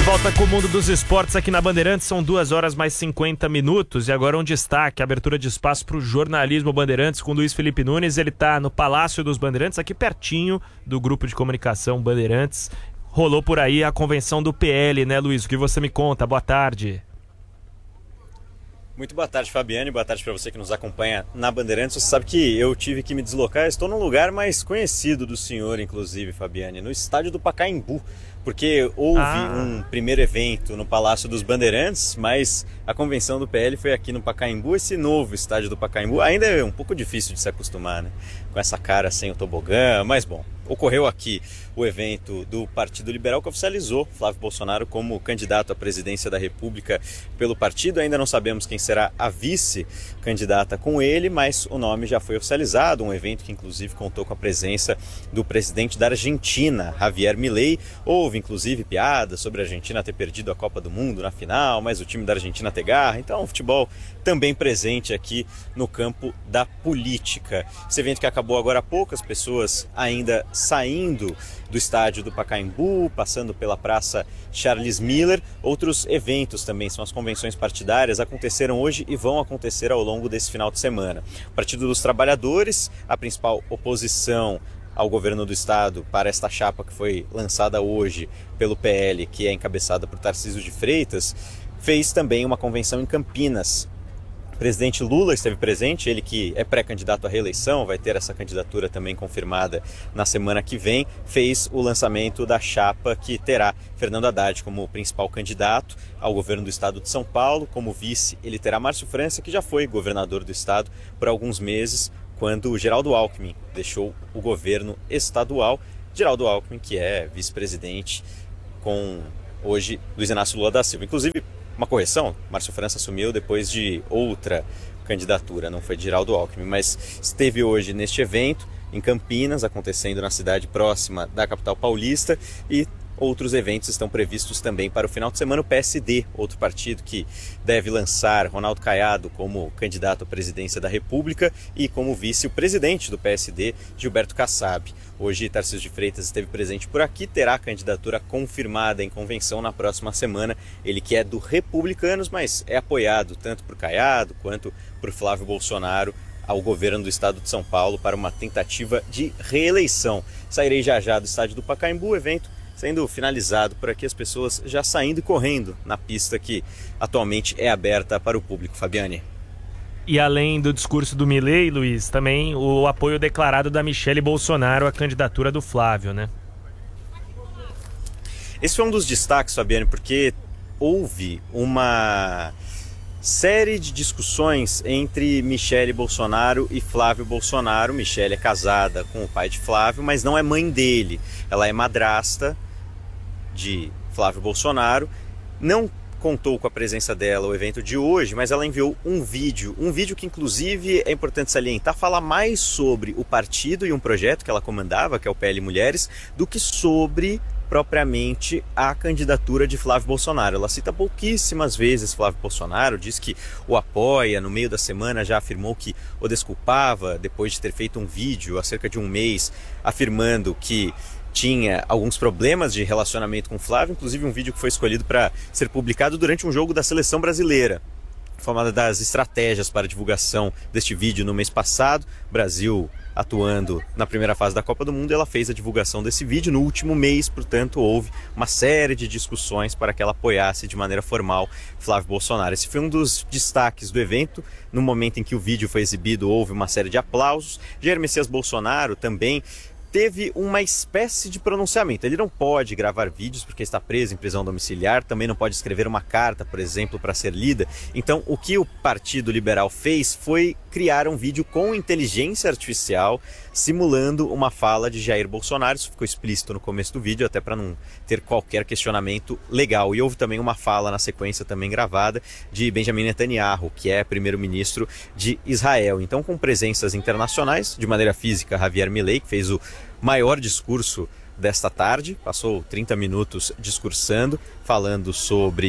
Volta com o mundo dos esportes aqui na Bandeirantes, são 2 horas mais 50 minutos e agora um destaque, abertura de espaço para o jornalismo Bandeirantes com Luiz Felipe Nunes. Ele está no Palácio dos Bandeirantes, aqui pertinho do grupo de comunicação Bandeirantes. Rolou por aí a convenção do PL, né, Luiz? O que você me conta? Boa tarde. Muito boa tarde, Fabiane. Boa tarde para você que nos acompanha na Bandeirantes. Você sabe que eu tive que me deslocar, estou num lugar mais conhecido do senhor, inclusive, Fabiane, no estádio do Pacaembu, porque houve um primeiro evento no Palácio dos Bandeirantes, mas a convenção do PL foi aqui no Pacaembu. Esse novo estádio do Pacaembu ainda é um pouco difícil de se acostumar, né? Com essa cara sem o tobogã, mas bom, ocorreu aqui o evento do Partido Liberal que oficializou Flávio Bolsonaro como candidato à presidência da República pelo partido. Ainda não sabemos quem será a vice-candidata com ele, mas o nome já foi oficializado, um evento que inclusive contou com a presença do presidente da Argentina, Javier Milei. Houve inclusive piadas sobre a Argentina ter perdido a Copa do Mundo na final, mas o time da Argentina ter garra. Então o futebol também presente aqui no campo da política. Esse evento que acabou agora há pouco, as pessoas ainda saindo do estádio do Pacaembu, passando pela Praça Charles Miller. Outros eventos também, são as convenções partidárias, aconteceram hoje e vão acontecer ao longo desse final de semana. O Partido dos Trabalhadores, a principal oposição ao governo do estado para esta chapa que foi lançada hoje pelo PL, que é encabeçada por Tarcísio de Freitas, fez também uma convenção em Campinas. O presidente Lula esteve presente, ele que é pré-candidato à reeleição, vai ter essa candidatura também confirmada na semana que vem, fez o lançamento da chapa que terá Fernando Haddad como principal candidato ao governo do estado de São Paulo. Como vice, ele terá Márcio França, que já foi governador do estado por alguns meses, quando Geraldo Alckmin deixou o governo estadual. Geraldo Alckmin, que é vice-presidente com hoje Luiz Inácio Lula da Silva. Inclusive, uma correção, Márcio França assumiu depois de outra candidatura, não foi de Geraldo Alckmin, mas esteve hoje neste evento em Campinas, acontecendo na cidade próxima da capital paulista, e outros eventos estão previstos também para o final de semana. O PSD, outro partido que deve lançar Ronaldo Caiado como candidato à presidência da República e como vice o presidente do PSD, Gilberto Kassab. Hoje, Tarcísio de Freitas esteve presente por aqui, terá a candidatura confirmada em convenção na próxima semana. Ele que é do Republicanos, mas é apoiado tanto por Caiado quanto por Flávio Bolsonaro ao governo do estado de São Paulo para uma tentativa de reeleição. Sairei já do estádio do Pacaembu, evento sendo finalizado por aqui, as pessoas já saindo e correndo na pista que atualmente é aberta para o público. Fabiane. E além do discurso do Milei, Luiz, também o apoio declarado da Michelle Bolsonaro à candidatura do Flávio, né? Esse foi um dos destaques, Fabiane, porque houve uma série de discussões entre Michelle Bolsonaro e Flávio Bolsonaro. Michelle é casada com o pai de Flávio, mas não é mãe dele. Ela é madrasta de Flávio Bolsonaro. Não contou com a presença dela o evento de hoje, mas ela enviou um vídeo que inclusive é importante salientar, fala mais sobre o partido e um projeto que ela comandava, que é o PL Mulheres, do que sobre propriamente a candidatura de Flávio Bolsonaro. Ela cita pouquíssimas vezes Flávio Bolsonaro, diz que o apoia, no meio da semana já afirmou que o desculpava, depois de ter feito um vídeo há cerca de um mês, afirmando que tinha alguns problemas de relacionamento com Flávio, inclusive um vídeo que foi escolhido para ser publicado durante um jogo da seleção brasileira. Foi uma das estratégias para a divulgação deste vídeo no mês passado. Brasil atuando na primeira fase da Copa do Mundo, ela fez a divulgação desse vídeo no último mês, portanto houve uma série de discussões para que ela apoiasse de maneira formal Flávio Bolsonaro. Esse foi um dos destaques do evento. No momento em que o vídeo foi exibido, houve uma série de aplausos. Jair Messias Bolsonaro também teve uma espécie de pronunciamento. Ele não pode gravar vídeos porque está preso em prisão domiciliar, também não pode escrever uma carta, por exemplo, para ser lida. Então, o que o Partido Liberal fez foi criar um vídeo com inteligência artificial simulando uma fala de Jair Bolsonaro. Isso ficou explícito no começo do vídeo, até para não ter qualquer questionamento legal. E houve também uma fala na sequência também gravada de Benjamin Netanyahu, que é primeiro-ministro de Israel. Então, com presenças internacionais, de maneira física, Javier Milei, que fez o maior discurso desta tarde, passou 30 minutos discursando, falando sobre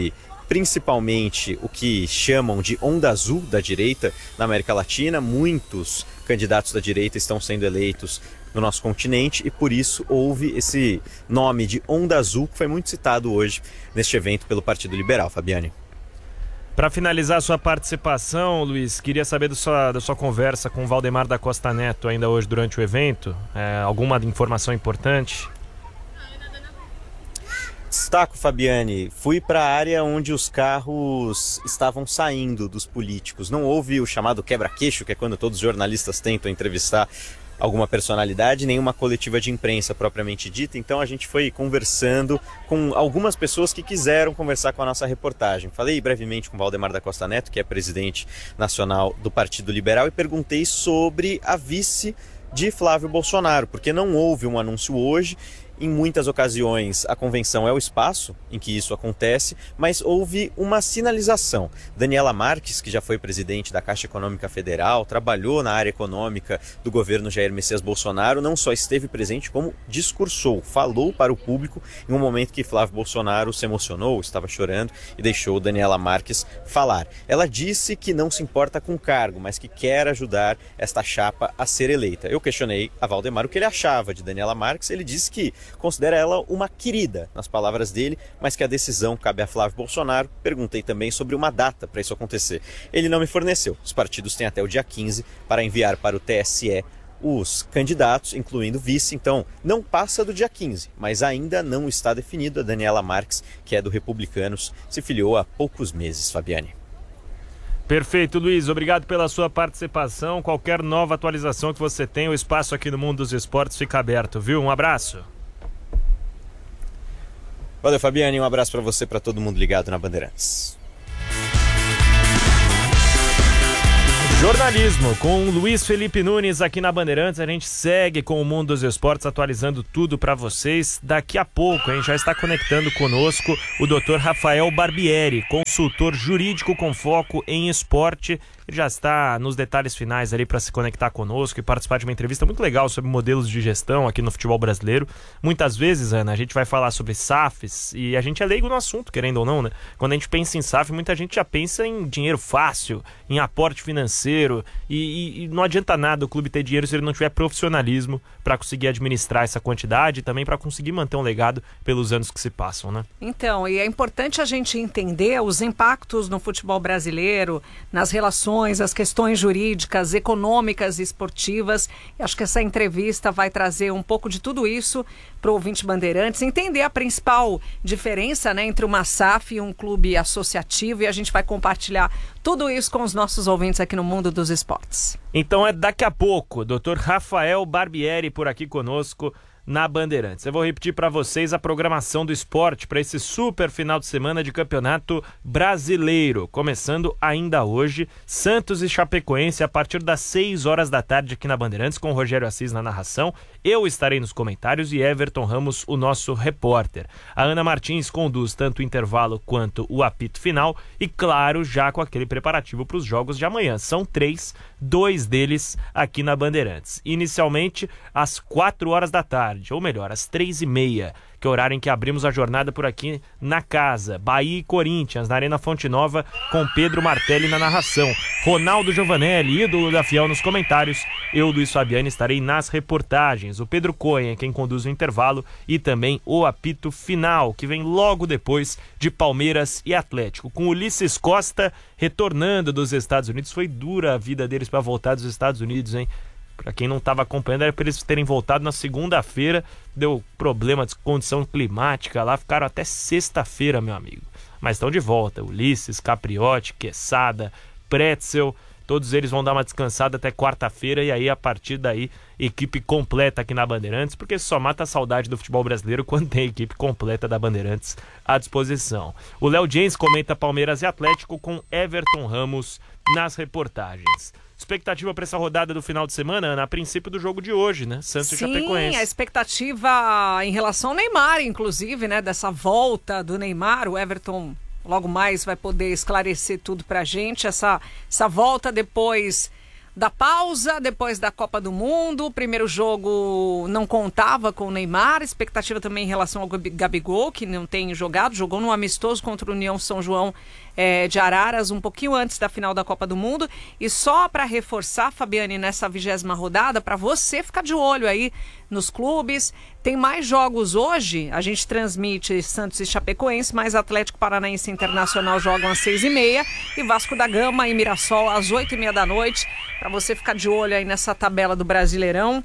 principalmente o que chamam de onda azul da direita na América Latina. Muitos candidatos da direita estão sendo eleitos no nosso continente e por isso houve esse nome de onda azul que foi muito citado hoje neste evento pelo Partido Liberal. Fabiane. Para finalizar a sua participação, Luiz, queria saber da sua conversa com o Valdemar da Costa Neto ainda hoje durante o evento. Alguma informação importante? Destaco, Fabiane, fui para a área onde os carros estavam saindo dos políticos. Não houve o chamado quebra-queixo, que é quando todos os jornalistas tentam entrevistar alguma personalidade, nenhuma coletiva de imprensa propriamente dita. Então a gente foi conversando com algumas pessoas que quiseram conversar com a nossa reportagem. Falei brevemente com o Valdemar da Costa Neto, que é presidente nacional do Partido Liberal, e perguntei sobre a vice de Flávio Bolsonaro, porque não houve um anúncio hoje. Em muitas ocasiões a convenção é o espaço em que isso acontece, mas houve uma sinalização. Daniela Marques, que já foi presidente da Caixa Econômica Federal, trabalhou na área econômica do governo Jair Messias Bolsonaro, não só esteve presente como discursou, falou para o público em um momento que Flávio Bolsonaro se emocionou, estava chorando e deixou Daniela Marques falar. Ela disse que não se importa com o cargo, mas que quer ajudar esta chapa a ser eleita. Eu questionei a Valdemar o que ele achava de Daniela Marques. Ele disse que considera ela uma querida, nas palavras dele, mas que a decisão cabe a Flávio Bolsonaro. Perguntei também sobre uma data para isso acontecer. Ele não me forneceu. Os partidos têm até o dia 15 para enviar para o TSE os candidatos, incluindo vice, então não passa do dia 15, mas ainda não está definido. A Daniela Marques, que é do Republicanos, se filiou há poucos meses, Fabiane. Perfeito, Luiz. Obrigado pela sua participação. Qualquer nova atualização que você tenha, o espaço aqui no Mundo dos Esportes fica aberto, viu? Um abraço. Valeu, Fabiane. Um abraço para você, para todo mundo ligado na Bandeirantes. Jornalismo com Luiz Felipe Nunes aqui na Bandeirantes. A gente segue com o Mundo dos Esportes, atualizando tudo para vocês. Daqui a pouco, a gente já está conectando conosco o Dr. Rafael Barbieri, consultor jurídico com foco em esporte. Ele já está nos detalhes finais ali para se conectar conosco e participar de uma entrevista muito legal sobre modelos de gestão aqui no futebol brasileiro. Muitas vezes, Ana, a gente vai falar sobre SAFs e a gente é leigo no assunto, querendo ou não, né? Quando a gente pensa em SAF, muita gente já pensa em dinheiro fácil, em aporte financeiro e não adianta nada o clube ter dinheiro se ele não tiver profissionalismo para conseguir administrar essa quantidade e também para conseguir manter um legado pelos anos que se passam, né? Então, e é importante a gente entender os impactos no futebol brasileiro, nas relações, as questões jurídicas, econômicas e esportivas. E acho que essa entrevista vai trazer um pouco de tudo isso para o ouvinte Bandeirantes, entender a principal diferença, né, entre uma SAF e um clube associativo, e a gente vai compartilhar tudo isso com os nossos ouvintes aqui no Mundo dos Esportes. Então é daqui a pouco, Dr. Rafael Barbieri por aqui conosco na Bandeirantes. Eu vou repetir para vocês a programação do esporte para esse super final de semana de Campeonato Brasileiro. Começando ainda hoje, Santos e Chapecoense a partir das 6 horas da tarde aqui na Bandeirantes, com o Rogério Assis na narração. Eu estarei nos comentários e Everton Ramos, o nosso repórter. A Ana Martins conduz tanto o intervalo quanto o apito final e, claro, já com aquele preparativo para os jogos de amanhã. São 3, 2 deles aqui na Bandeirantes. Inicialmente, às 4 horas da tarde. Ou melhor, às 3h30, que é o horário em que abrimos a jornada por aqui na casa. Bahia e Corinthians, na Arena Fonte Nova, com Pedro Martelli na narração. Ronaldo Giovanelli, ídolo da Fiel, nos comentários. Eu, Luiz Fabiani, estarei nas reportagens. O Pedro Cohen é quem conduz o intervalo e também o apito final, que vem logo depois de Palmeiras e Atlético. Com Ulisses Costa retornando dos Estados Unidos. Foi dura a vida deles para voltar dos Estados Unidos, hein? Para quem não estava acompanhando, era para eles terem voltado na segunda-feira. Deu problema de condição climática lá, ficaram até sexta-feira, meu amigo. Mas estão de volta. Ulisses, Capriotti, Quesada, Pretzel, todos eles vão dar uma descansada até quarta-feira. E aí, a partir daí, equipe completa aqui na Bandeirantes, porque só mata a saudade do futebol brasileiro quando tem equipe completa da Bandeirantes à disposição. O Léo James comenta Palmeiras e Atlético com Everton Ramos nas reportagens. Expectativa para essa rodada do final de semana, Ana, a princípio do jogo de hoje, né? Santos e Chapecoense. Sim, a expectativa em relação ao Neymar, inclusive, né? Dessa volta do Neymar. O Everton logo mais vai poder esclarecer tudo pra gente. Essa volta depois da pausa, depois da Copa do Mundo. O primeiro jogo não contava com o Neymar. Expectativa também em relação ao Gabigol, que não tem jogado. Jogou no amistoso contra o União São João de Araras, um pouquinho antes da final da Copa do Mundo. E só para reforçar, Fabiane, nessa 20ª rodada, para você ficar de olho aí nos clubes. Tem mais jogos hoje. A gente transmite Santos e Chapecoense, mas Atlético Paranaense e Internacional jogam às 6h30 e Vasco da Gama e Mirassol às 8h30 da noite. Para você ficar de olho aí nessa tabela do Brasileirão,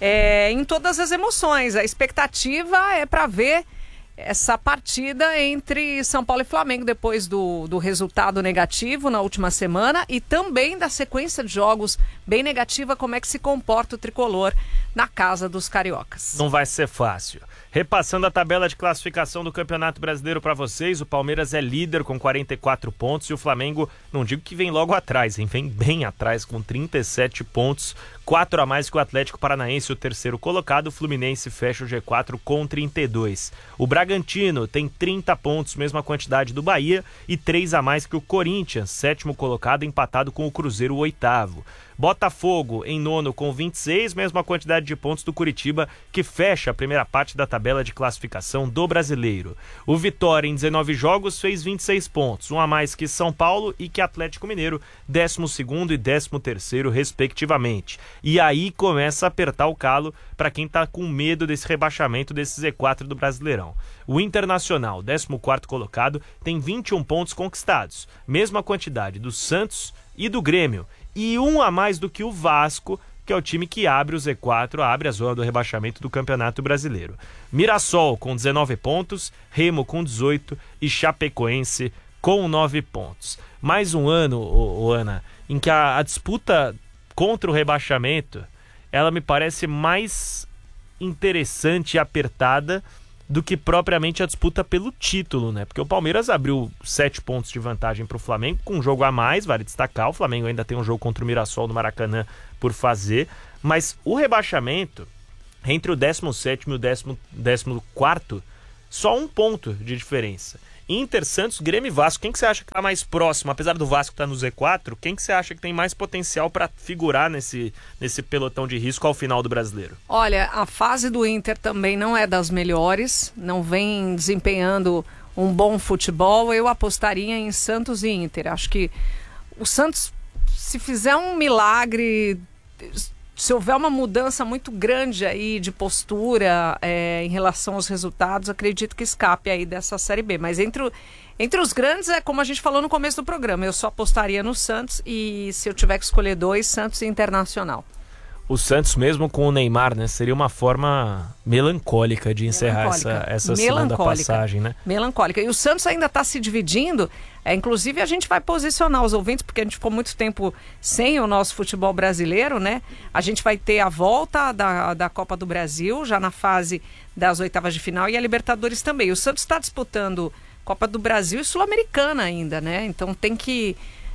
em todas as emoções. A expectativa é para ver essa partida entre São Paulo e Flamengo depois do resultado negativo na última semana e também da sequência de jogos bem negativa, como é que se comporta o tricolor na casa dos cariocas. Não vai ser fácil. Repassando a tabela de classificação do Campeonato Brasileiro para vocês, o Palmeiras é líder com 44 pontos e o Flamengo, não digo que vem logo atrás, hein? Vem bem atrás com 37 pontos, 4 a mais que o Atlético Paranaense, o terceiro colocado. O Fluminense fecha o G4 com 32. O Bragantino tem 30 pontos, mesma quantidade do Bahia, e 3 a mais que o Corinthians, sétimo colocado, empatado com o Cruzeiro, o oitavo. Botafogo em nono com 26, mesma quantidade de pontos do Curitiba, que fecha a primeira parte da tabela de classificação do Brasileiro. O Vitória, em 19 jogos, fez 26 pontos, um a mais que São Paulo e que Atlético Mineiro, 12º e 13º, respectivamente. E aí começa a apertar o calo para quem está com medo desse rebaixamento desse Z4 do Brasileirão. O Internacional, 14º colocado, tem 21 pontos conquistados, mesma quantidade do Santos e do Grêmio, e um a mais do que o Vasco, que é o time que abre o Z4, abre a zona do rebaixamento do Campeonato Brasileiro. Mirassol com 19 pontos, Remo com 18 e Chapecoense com 9 pontos. Mais um ano, Ana, em que a disputa contra o rebaixamento, ela me parece mais interessante e apertada do que propriamente a disputa pelo título, né? Porque o Palmeiras abriu 7 pontos de vantagem para o Flamengo, com um jogo a mais, vale destacar. O Flamengo ainda tem um jogo contra o Mirassol no Maracanã por fazer, mas o rebaixamento, entre o 17º e o 14º, só 1 ponto de diferença. Inter, Santos, Grêmio e Vasco, quem que você acha que está mais próximo? Apesar do Vasco estar no Z4, quem que você acha que tem mais potencial para figurar nesse pelotão de risco ao final do Brasileiro? Olha, a fase do Inter também não é das melhores, não vem desempenhando um bom futebol. Eu apostaria em Santos e Inter. Acho que o Santos, se fizer um milagre, se houver uma mudança muito grande aí de postura em relação aos resultados, acredito que escape aí dessa Série B. Mas entre os grandes, é como a gente falou no começo do programa, eu só apostaria no Santos e, se eu tiver que escolher 2, Santos e Internacional. O Santos, mesmo com o Neymar, né, seria uma forma melancólica de encerrar essa segunda passagem, né? Melancólica. E o Santos ainda está se dividindo. Inclusive, a gente vai posicionar os ouvintes, porque a gente ficou muito tempo sem o nosso futebol brasileiro, né? A gente vai ter a volta da Copa do Brasil, já na fase das oitavas de final, e a Libertadores também. O Santos está disputando Copa do Brasil e Sul-Americana ainda, né? Então tem que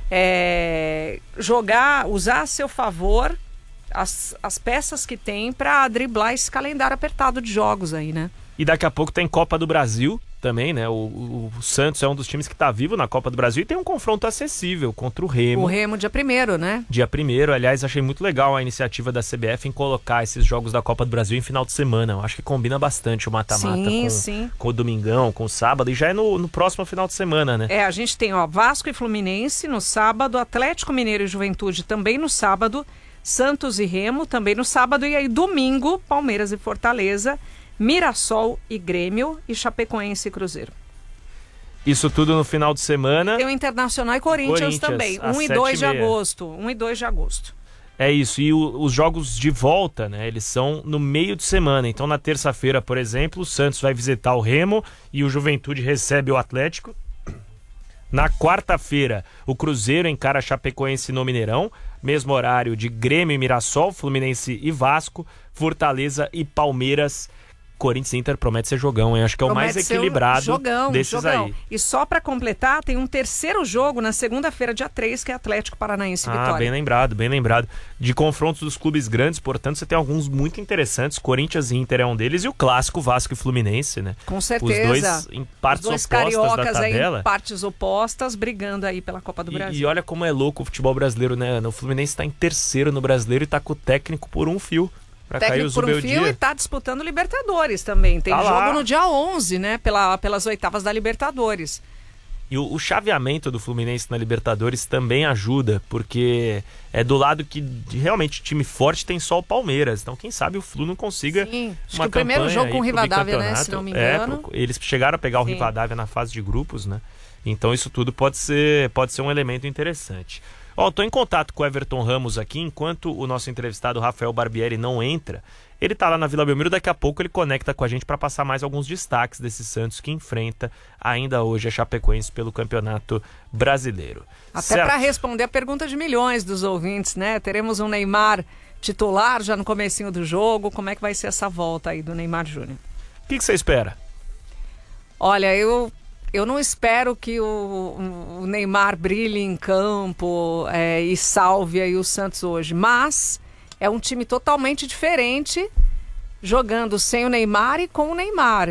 usar a seu favor as peças que tem para driblar esse calendário apertado de jogos aí, né? E daqui a pouco tem Copa do Brasil também, né? O Santos é um dos times que está vivo na Copa do Brasil e tem um confronto acessível contra o Remo. O Remo dia 1º, né? Dia 1º, aliás, achei muito legal a iniciativa da CBF em colocar esses jogos da Copa do Brasil em final de semana. Eu acho que combina bastante o mata-mata com o domingão, com o sábado, e já é no próximo final de semana, né? A gente tem Vasco e Fluminense no sábado, Atlético Mineiro e Juventude também no sábado, Santos e Remo também no sábado, e aí domingo, Palmeiras e Fortaleza, Mirassol e Grêmio e Chapecoense e Cruzeiro. Isso tudo no final de semana. Tem o Internacional e Corinthians também, 1 e 2 de agosto. 1 e 2 de agosto. É isso, e os jogos de volta, né, eles são no meio de semana. Então na terça-feira, por exemplo, o Santos vai visitar o Remo e o Juventude recebe o Atlético. Na quarta-feira, o Cruzeiro encara a Chapecoense no Mineirão, mesmo horário de Grêmio e Mirassol, Fluminense e Vasco, Fortaleza e Palmeiras Corinthians e Inter promete ser jogão, hein? Acho que é o mais equilibrado desses aí. E só para completar, tem um terceiro jogo na segunda-feira, dia 3, que é Atlético Paranaense e Vitória. Bem lembrado. De confrontos dos clubes grandes, portanto, você tem alguns muito interessantes. Corinthians e Inter é um deles, e o clássico Vasco e Fluminense, né? Com certeza. Os dois em partes opostas cariocas da tabela. Aí, em partes opostas, brigando aí pela Copa do Brasil. E olha como é louco o futebol brasileiro, né? O Fluminense está em terceiro no Brasileiro e está com o técnico por um fio. Técnico por um fio, e está disputando Libertadores também. Tem jogo lá no dia 11, né? Pelas oitavas da Libertadores. E o chaveamento do Fluminense na Libertadores também ajuda, porque é do lado que realmente time forte tem só o Palmeiras. Então quem sabe o Flu não consiga acho que o primeiro jogo com o Rivadavia, né? Se não me engano. Eles chegaram a pegar o Rivadavia na fase de grupos, né? Então isso tudo pode ser um elemento interessante. Estou em contato com o Everton Ramos aqui, enquanto o nosso entrevistado Rafael Barbieri não entra. Ele está lá na Vila Belmiro, daqui a pouco ele conecta com a gente para passar mais alguns destaques desse Santos que enfrenta ainda hoje a Chapecoense pelo Campeonato Brasileiro. Até para responder a pergunta de milhões dos ouvintes, né? Teremos um Neymar titular já no comecinho do jogo. Como é que vai ser essa volta aí do Neymar Júnior? O que você espera? Olha, eu não espero que o Neymar brilhe em campo e salve aí o Santos hoje, mas é um time totalmente diferente, jogando sem o Neymar e com o Neymar.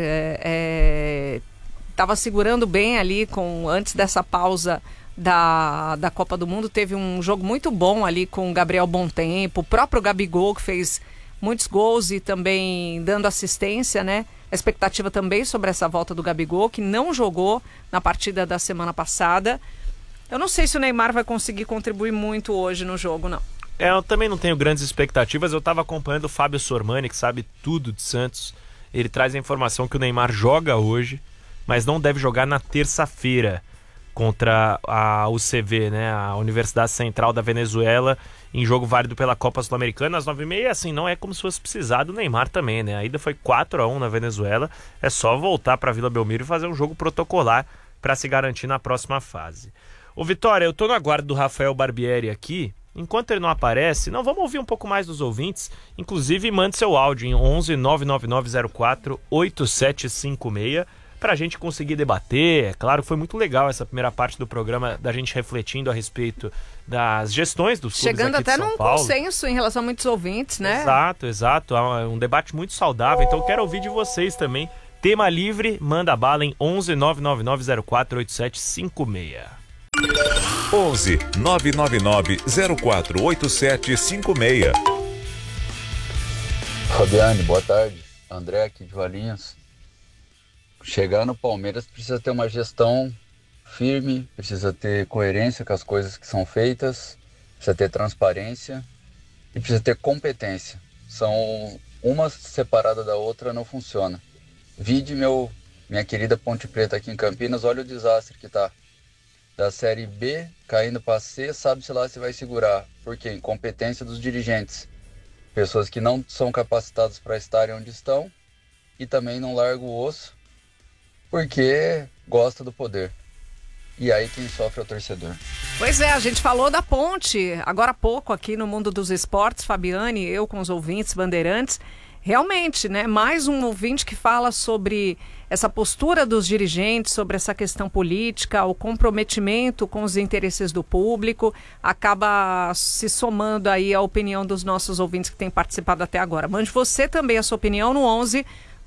Estava segurando bem ali antes dessa pausa da Copa do Mundo, teve um jogo muito bom ali com o Gabriel Bontempo, o próprio Gabigol, que fez muitos gols e também dando assistência, né? A expectativa também sobre essa volta do Gabigol, que não jogou na partida da semana passada. Eu não sei se o Neymar vai conseguir contribuir muito hoje no jogo, não. Eu também não tenho grandes expectativas. Eu estava acompanhando o Fábio Sormani, que sabe tudo de Santos. Ele traz a informação que o Neymar joga hoje, mas não deve jogar na terça-feira contra a UCV, né? A Universidade Central da Venezuela, em jogo válido pela Copa Sul-Americana às 9h30. Assim, não é como se fosse precisar do Neymar também, né? A ida foi 4-1 na Venezuela. É só voltar para Vila Belmiro e fazer um jogo protocolar para se garantir na próxima fase. Ô Vitória, eu tô no aguardo do Rafael Barbieri aqui. Enquanto ele não aparece, vamos ouvir um pouco mais dos ouvintes. Inclusive, mande seu áudio em 11 99904 8756 para a gente conseguir debater. É claro, foi muito legal essa primeira parte do programa, da gente refletindo a respeito das gestões dos clubes chegando aqui de até São num Paulo. Consenso em relação a muitos ouvintes, né? Exato. É um debate muito saudável, então quero ouvir de vocês também. Tema livre, manda bala em 11 99904 8756. 11 999 048756. Fabiane, boa tarde. André aqui de Valinhos. Chegar no Palmeiras precisa ter uma gestão firme, precisa ter coerência com as coisas que são feitas, precisa ter transparência e precisa ter competência. São uma separada da outra, não funciona. Vide minha querida Ponte Preta aqui em Campinas, olha o desastre que tá. Da Série B, caindo para C, sabe-se lá se vai segurar. Por quê? Incompetência dos dirigentes. Pessoas que não são capacitadas para estarem onde estão e também não largam o osso porque gosta do poder. E aí quem sofre é o torcedor. Pois é, a gente falou da Ponte agora há pouco aqui no Mundo dos Esportes, Fabiane, eu com os ouvintes, Bandeirantes. Realmente, né? Mais um ouvinte que fala sobre essa postura dos dirigentes, sobre essa questão política, o comprometimento com os interesses do público, acaba se somando aí à opinião dos nossos ouvintes que têm participado até agora. Mande você também a sua opinião no 11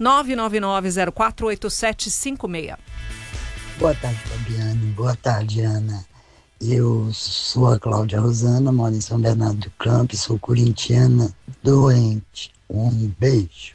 999048756. Boa tarde, Fabiane. Boa tarde, Ana. Eu sou a Cláudia Rosana, moro em São Bernardo do Campo, sou corintiana, doente. Um beijo.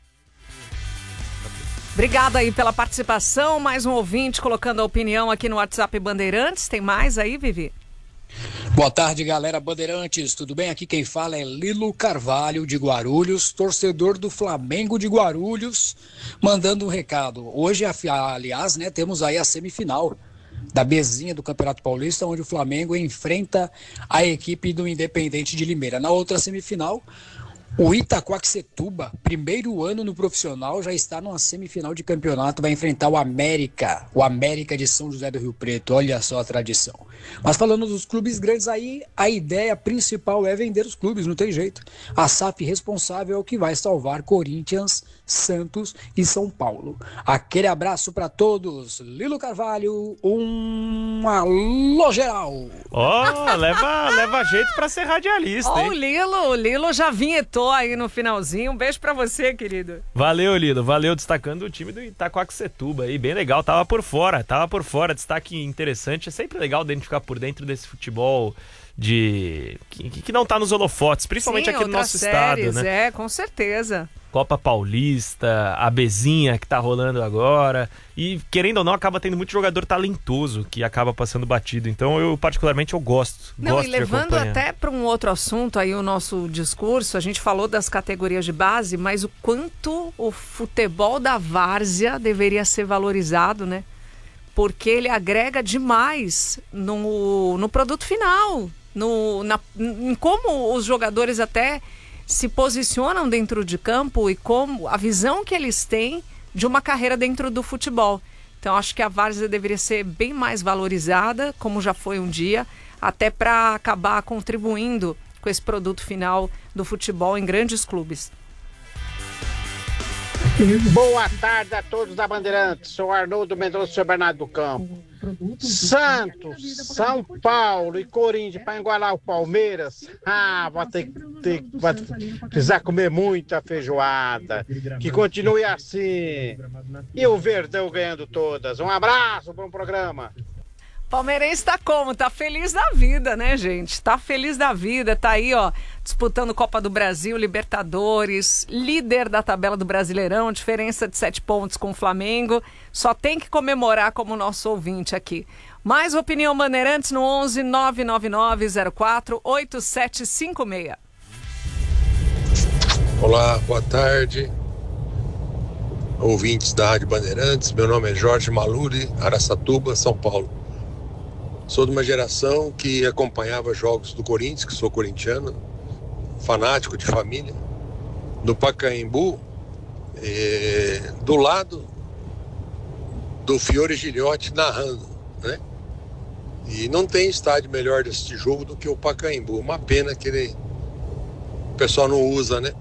Obrigada aí pela participação. Mais um ouvinte colocando a opinião aqui no WhatsApp Bandeirantes. Tem mais aí, Vivi? Boa tarde, galera Bandeirantes. Tudo bem? Aqui quem fala é Lilo Carvalho, de Guarulhos, torcedor do Flamengo de Guarulhos, mandando um recado. Hoje, aliás, né, temos aí a semifinal da Bzinha do Campeonato Paulista, onde o Flamengo enfrenta a equipe do Independente de Limeira. Na outra semifinal, O Itaquaquecetuba, primeiro ano no profissional, já está numa semifinal de campeonato, vai enfrentar o América de São José do Rio Preto, olha só a tradição. Mas falando dos clubes grandes aí, a ideia principal é vender os clubes, não tem jeito. A SAF responsável é o que vai salvar Corinthians, Santos e São Paulo. Aquele abraço para todos, Lilo Carvalho, um alô geral. Leva jeito pra ser radialista, hein? O Lilo já vinhetou aí no finalzinho. Um beijo pra você, querido. Valeu, Lilo. Valeu, destacando o time do Itaquaquecetuba aí. Bem legal, tava por fora. Destaque interessante. É sempre legal de ficar por dentro desse futebol que não tá nos holofotes, principalmente aqui no nosso estado, né? Com certeza. Copa Paulista, a Bezinha que tá rolando agora. E, querendo ou não, acaba tendo muito jogador talentoso que acaba passando batido. Então, eu particularmente gosto. Não, e levando até para um outro assunto aí o nosso discurso, a gente falou das categorias de base, mas o quanto o futebol da várzea deveria ser valorizado, né? Porque ele agrega demais no produto final, em como os jogadores até se posicionam dentro de campo e como a visão que eles têm de uma carreira dentro do futebol. Então, acho que a várzea deveria ser bem mais valorizada, como já foi um dia, até para acabar contribuindo com esse produto final do futebol em grandes clubes. Boa tarde a todos da Bandeirantes. Sou Arnoldo Mendonça, São Bernardo do Campo. Santos, São Paulo e Corinthians para igualar o Palmeiras. Vai precisar comer muita feijoada. Que continue assim. E o Verdão ganhando todas. Um abraço, bom programa. Palmeirense tá como? Tá feliz da vida, né, gente? Tá feliz da vida, tá aí, ó, disputando Copa do Brasil, Libertadores, líder da tabela do Brasileirão, diferença de 7 pontos com o Flamengo. Só tem que comemorar como nosso ouvinte aqui. Mais opinião Bandeirantes no 11 999 04 8756. Olá, boa tarde. Ouvintes da Rádio Bandeirantes, meu nome é Jorge Maluri, Araçatuba, São Paulo. Sou de uma geração que acompanhava jogos do Corinthians, que sou corintiano, fanático de família, no Pacaembu, do lado do Fiore Giliotti narrando, né? E não tem estádio melhor desse jogo do que o Pacaembu. Uma pena que o pessoal não usa, né?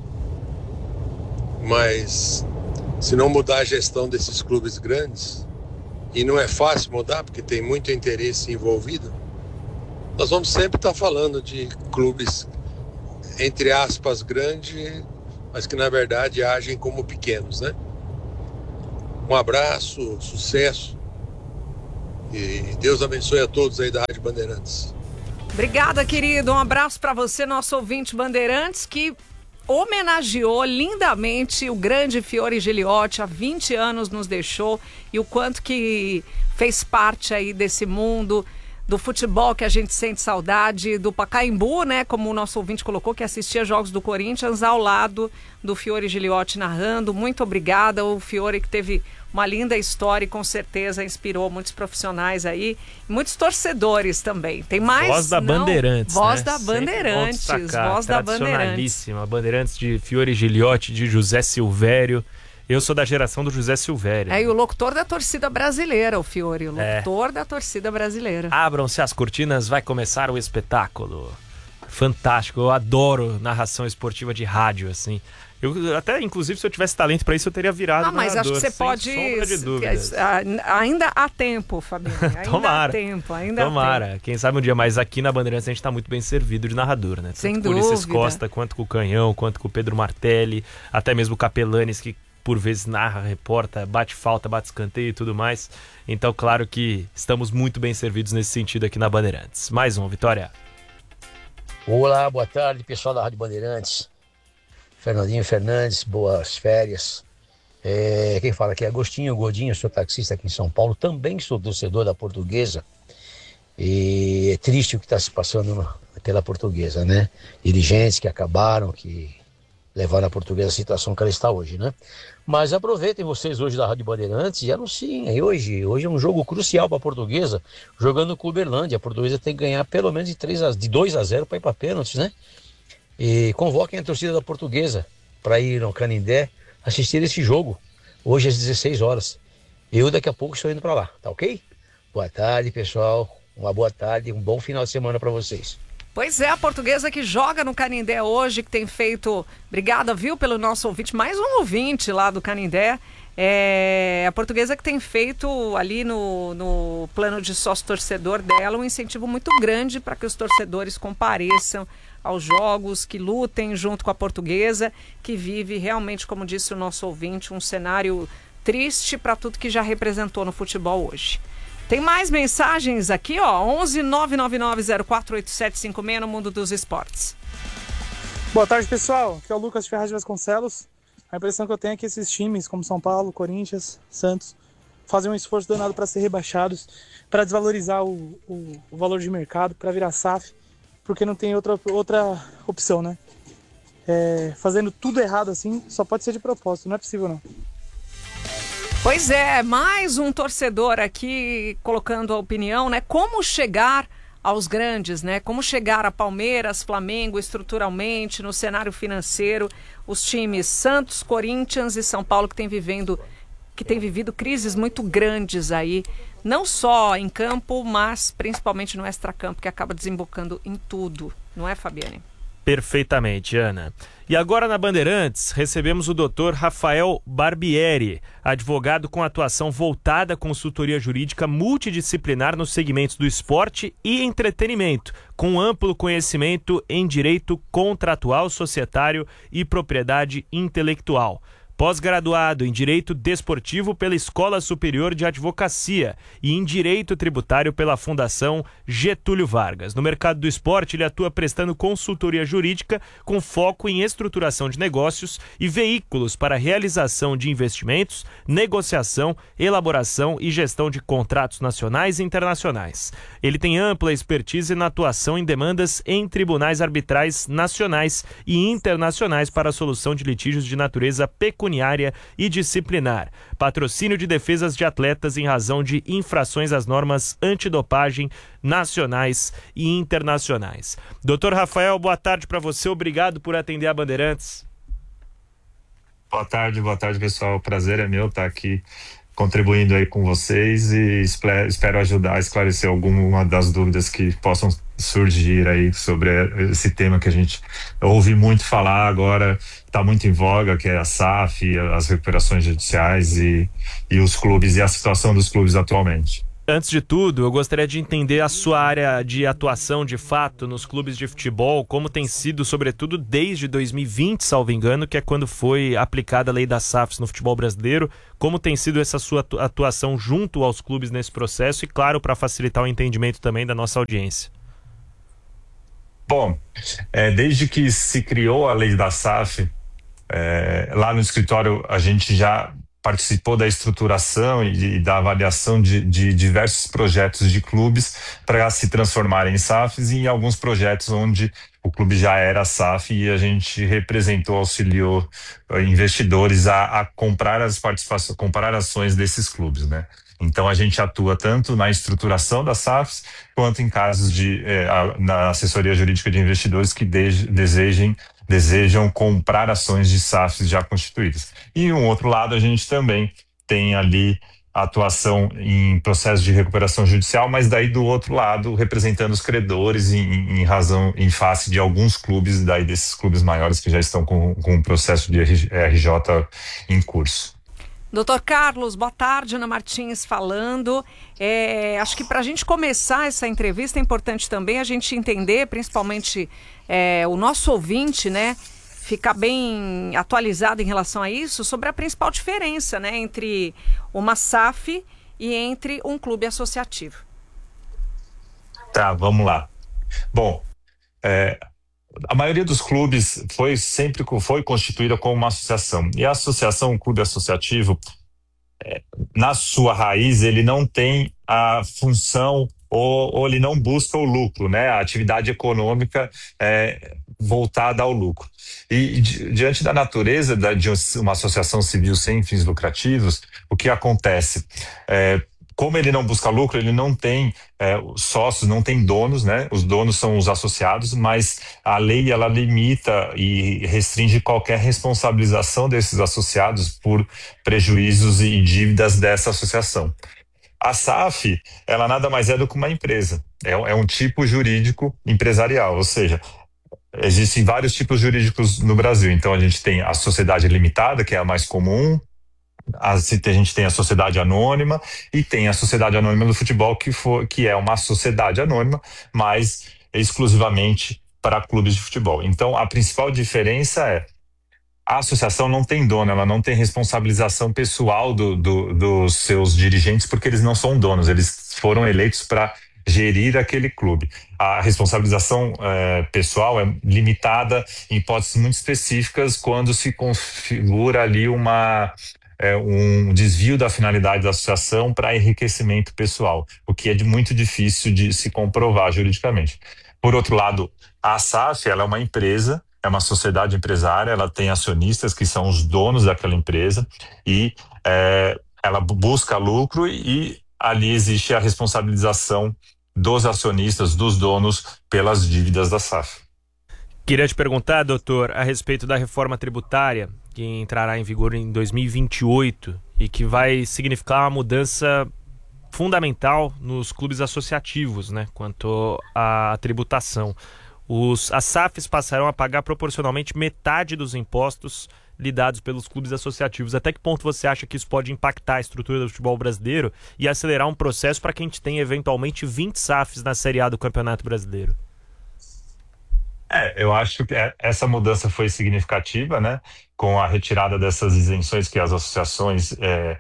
Mas se não mudar a gestão desses clubes grandes, e não é fácil mudar, porque tem muito interesse envolvido, nós vamos sempre estar falando de clubes, entre aspas, grandes, mas que na verdade agem como pequenos, né? Um abraço, sucesso, e Deus abençoe a todos aí da Rádio Bandeirantes. Obrigada, querido. Um abraço para você, nosso ouvinte Bandeirantes, que homenageou lindamente o grande Fiore Giliotti, há 20 anos nos deixou, e o quanto que fez parte aí desse mundo do futebol que a gente sente saudade, do Pacaembu, né, como o nosso ouvinte colocou, que assistia jogos do Corinthians ao lado do Fiore Giliotti narrando. Muito obrigada, o Fiore que teve uma linda história e com certeza inspirou muitos profissionais aí, muitos torcedores também. Tem mais? Voz da Bandeirantes, Voz né? da Bandeirantes, Voz da Bandeirantes. Bandeirantes de Fiore Giliotti, de José Silvério. Eu sou da geração do José Silvério. E o locutor da torcida brasileira, o Fiore, o locutor da torcida brasileira. Abram-se as cortinas, vai começar o espetáculo. Fantástico, eu adoro narração esportiva de rádio, assim. Eu até, inclusive, se eu tivesse talento para isso, eu teria virado narrador. Mas acho que você pode... sombra de dúvidas. Ainda há tempo, Fabinho. Tomara. Ainda há tempo. Quem sabe um dia, mas aqui na Bandeirantes a gente tá muito bem servido de narrador, né? Sem Tanto com o Ulisses dúvida. Costa, quanto com o Canhão, quanto com o Pedro Martelli, até mesmo o Capelanes, que por vezes narra, reporta, bate falta, bate escanteio e tudo mais. Então, claro que estamos muito bem servidos nesse sentido aqui na Bandeirantes. Mais um, Vitória. Olá, boa tarde, pessoal da Rádio Bandeirantes. Fernandinho Fernandes, boas férias. Quem fala aqui é Agostinho Gordinho, sou taxista aqui em São Paulo, também sou torcedor da Portuguesa. E é triste o que está se passando pela Portuguesa, né? Dirigentes que acabaram, que levaram a Portuguesa à situação que ela está hoje, né? Mas aproveitem vocês hoje da Rádio Bandeirantes e anunciem. Hoje é um jogo crucial para a Portuguesa, jogando com o Uberlândia. A Portuguesa tem que ganhar pelo menos de 2-0 para ir para pênaltis, né? E convoquem a torcida da Portuguesa para ir no Canindé assistir esse jogo, hoje às 16 horas. Eu daqui a pouco estou indo para lá, tá ok? Boa tarde, pessoal. Uma boa tarde, um bom final de semana para vocês. Pois é, a Portuguesa que joga no Canindé hoje, que tem feito... Obrigada, viu, pelo nosso ouvinte. Mais um ouvinte lá do Canindé. A Portuguesa que tem feito ali no plano de sócio-torcedor dela um incentivo muito grande para que os torcedores compareçam aos jogos, que lutem junto com a Portuguesa, que vive realmente, como disse o nosso ouvinte, um cenário triste para tudo que já representou no futebol hoje. Tem mais mensagens aqui, ó, 11 999 048756 no Mundo dos Esportes. Boa tarde, pessoal. Aqui é o Lucas Ferraz de Vasconcelos. A impressão que eu tenho é que esses times, como São Paulo, Corinthians, Santos, fazem um esforço danado para ser rebaixados, para desvalorizar o valor de mercado, para virar SAF, porque não tem outra opção, né? Fazendo tudo errado assim, só pode ser de propósito, não é possível não. Pois é, mais um torcedor aqui colocando a opinião, né? Como chegar aos grandes, né? Como chegar a Palmeiras, Flamengo estruturalmente, no cenário financeiro, os times Santos, Corinthians e São Paulo que têm vivido crises muito grandes aí, não só em campo, mas principalmente no extracampo, que acaba desembocando em tudo, não é, Fabiane? Perfeitamente, Ana. E agora na Bandeirantes, recebemos o Dr. Rafael Barbieri, advogado com atuação voltada à consultoria jurídica multidisciplinar nos segmentos do esporte e entretenimento, com amplo conhecimento em direito contratual, societário e propriedade intelectual. Pós-graduado em Direito Desportivo pela Escola Superior de Advocacia e em Direito Tributário pela Fundação Getúlio Vargas. No mercado do esporte, ele atua prestando consultoria jurídica com foco em estruturação de negócios e veículos para realização de investimentos, negociação, elaboração e gestão de contratos nacionais e internacionais. Ele tem ampla expertise na atuação em demandas em tribunais arbitrais nacionais e internacionais para a solução de litígios de natureza pecuniária e disciplinar, patrocínio de defesas de atletas em razão de infrações às normas antidopagem nacionais e internacionais. Doutor Rafael, boa tarde para você, obrigado por atender a Bandeirantes. Boa tarde, pessoal, o prazer é meu estar aqui contribuindo aí com vocês e espero ajudar a esclarecer alguma das dúvidas que possam surgir aí sobre esse tema que a gente ouve muito falar agora, está muito em voga, que é a SAF, as recuperações judiciais e os clubes e a situação dos clubes atualmente. Antes de tudo, eu gostaria de entender a sua área de atuação, de fato, nos clubes de futebol, como tem sido, sobretudo, desde 2020, salvo engano, que é quando foi aplicada a lei das SAFs no futebol brasileiro, como tem sido essa sua atuação junto aos clubes nesse processo e, claro, para facilitar o entendimento também da nossa audiência. Bom, desde que se criou a lei da SAF, lá no escritório a gente já participou da estruturação e da avaliação de diversos projetos de clubes para se transformarem em SAFs e em alguns projetos onde o clube já era SAF e a gente representou, auxiliou investidores a comprar as participações, comprar ações desses clubes, né? Então a gente atua tanto na estruturação das SAFs quanto em casos na assessoria jurídica de investidores que desejam comprar ações de SAFs já constituídas. E um outro lado, a gente também tem ali a atuação em processo de recuperação judicial, mas daí do outro lado, representando os credores em face de alguns clubes, daí desses clubes maiores que já estão com um processo de RJ em curso. Doutor Carlos, boa tarde, Ana Martins falando. Acho que para a gente começar essa entrevista é importante também a gente entender, principalmente o nosso ouvinte, né, ficar bem atualizado em relação a isso, sobre a principal diferença, né, entre uma SAF e entre um clube associativo. Tá, vamos lá. Bom, a maioria dos clubes foi constituída como uma associação. E a associação, o clube associativo, na sua raiz, ele não tem a função ou ele não busca o lucro, né? A atividade econômica voltada ao lucro. E diante da natureza de uma associação civil sem fins lucrativos, o que acontece? como ele não busca lucro, ele não tem sócios, não tem donos, né? Os donos são os associados, mas a lei ela limita e restringe qualquer responsabilização desses associados por prejuízos e dívidas dessa associação. A SAF, ela nada mais é do que uma empresa, é um tipo jurídico empresarial, ou seja, existem vários tipos jurídicos no Brasil. Então a gente tem a sociedade limitada, que é a mais comum, a gente tem a sociedade anônima e tem a sociedade anônima do futebol, que é uma sociedade anônima, mas exclusivamente para clubes de futebol. Então a principal diferença é a associação não tem dono, ela não tem responsabilização pessoal dos seus dirigentes, porque eles não são donos, eles foram eleitos para gerir aquele clube. A responsabilização pessoal é limitada em hipóteses muito específicas, quando se configura ali um desvio da finalidade da associação para enriquecimento pessoal, o que é muito difícil de se comprovar juridicamente. Por outro lado, a SAF, ela é uma empresa, é uma sociedade empresária, ela tem acionistas que são os donos daquela empresa e ela busca lucro e ali existe a responsabilização dos acionistas, dos donos, pelas dívidas da SAF. Queria te perguntar, doutor, a respeito da reforma tributária que entrará em vigor em 2028 e que vai significar uma mudança fundamental nos clubes associativos, né, quanto à tributação. As SAFs passarão a pagar proporcionalmente metade dos impostos lidados pelos clubes associativos. Até que ponto você acha que isso pode impactar a estrutura do futebol brasileiro e acelerar um processo para que a gente tenha eventualmente 20 SAFs na Série A do Campeonato Brasileiro? Eu acho que essa mudança foi significativa, né? Com a retirada dessas isenções que as associações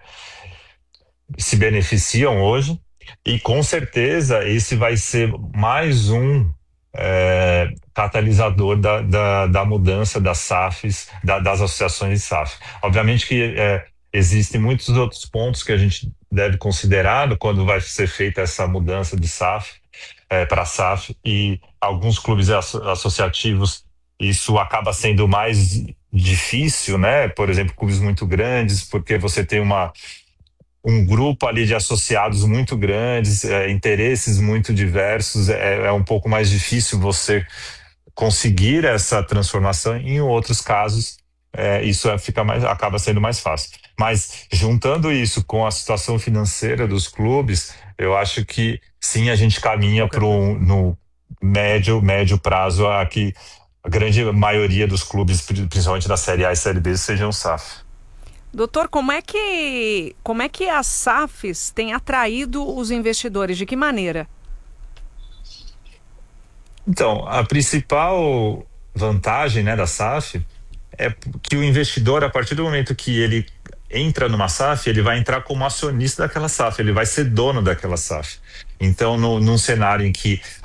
se beneficiam hoje. E com certeza esse vai ser mais um catalisador da mudança das SAFs, das associações de SAF. Obviamente que existem muitos outros pontos que a gente deve considerar quando vai ser feita essa mudança de SAF para SAF, e alguns clubes associativos isso acaba sendo mais difícil, né? Por exemplo, clubes muito grandes, porque você tem um grupo ali de associados muito grandes, interesses muito diversos, é um pouco mais difícil você conseguir essa transformação. Em outros casos, isso acaba sendo mais fácil. Mas para isso com a situação financeira dos clubes, eu acho que sim, a gente caminha no médio prazo a que a grande maioria dos clubes, principalmente da Série A e Série B, sejam SAF. Doutor, como é que as SAFs têm atraído os investidores? De que maneira? Então, a principal vantagem, né, da SAF é que o investidor, a partir do momento que ele entra numa SAF, ele vai entrar como acionista daquela SAF, ele vai ser dono daquela SAF. Então, num cenário em que